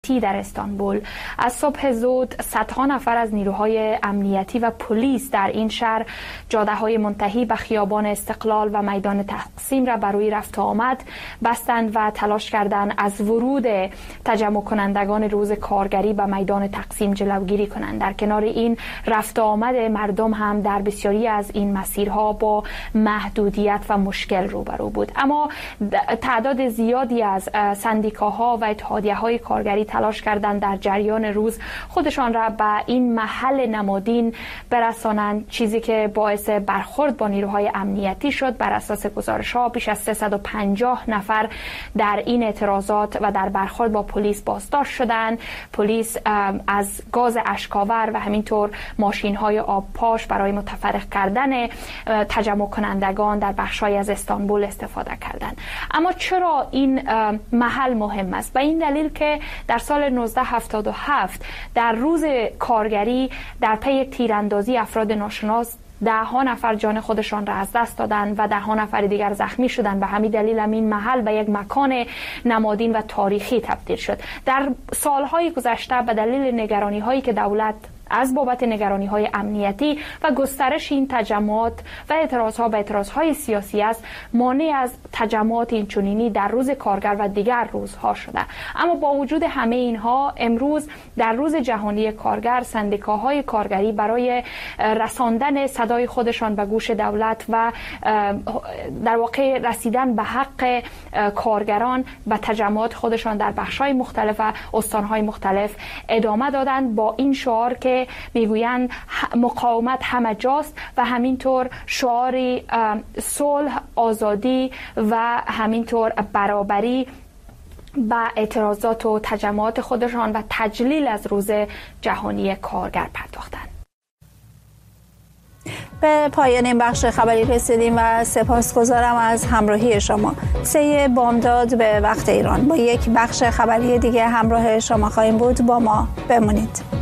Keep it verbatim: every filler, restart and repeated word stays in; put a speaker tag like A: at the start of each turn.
A: در استانبول از صبح زود صدها نفر از نیروهای امنیتی و پلیس در این شهر جاده‌های منتهی به خیابان استقلال و میدان تقسیم را برای رفت و آمد بستند و تلاش کردند از ورود تجمع کنندگان روز کارگری به میدان تقسیم جلوگیری کنند. در کنار این رفت و آمد مردم هم در بسیاری از این مسیرها با محدودیت و مشکل روبرو بود، اما تعداد زیادی از سندیکاها و اتحادیه‌های کارگری تلاش کردند در جریان روز خودشان را به این محل نمادین برسانند، چیزی که باعث برخورد با نیروهای امنیتی شد. بر اساس گزارش‌ها بیش از سیصد و پنجاه نفر در این اعتراضات و در برخورد با پلیس بازداشت شدند. پلیس از گاز اشک‌آور و همینطور ماشین‌های آبپاش برای متفرق کردن تجمع کنندگان در بخش‌های از استانبول استفاده کردند. اما چرا این محل مهم است؟ به این دلیل که در سال نوزده هفتاد و هفت در روز کارگری در پی یک تیراندازی افراد ناشناس ده ها نفر جان خودشان را از دست دادند و ده ها نفر دیگر زخمی شدند. به همین دلیل هم این محل به یک مکان نمادین و تاریخی تبدیل شد. در سالهای گذشته به دلیل نگرانی هایی که دولت از بابت نگرانی های امنیتی و گسترش این تجمعات و اعتراض ها به اعتراض های سیاسی است، مانع از تجمعات اینچنینی در روز کارگر و دیگر روزها شده. اما با وجود همه اینها امروز در روز جهانی کارگر سندیکاهای کارگری برای رساندن صدای خودشان به گوش دولت و در واقع رسیدن به حق کارگران به تجمعات خودشان در بخش‌های مختلف و استان‌های مختلف ادامه دادند با این شعار که میگویند مقاومت همه جاست و همینطور شعاری صلح، آزادی و همینطور برابری به اعتراضات و تجمعات خودشان و تجلیل از روز جهانی کارگر پرداختند.
B: به پایان این بخش خبری رسیدیم و سپاسگزارم از همراهی شما. سه بامداد به وقت ایران با یک بخش خبری دیگه همراه شما خواهیم بود. با ما بمونید.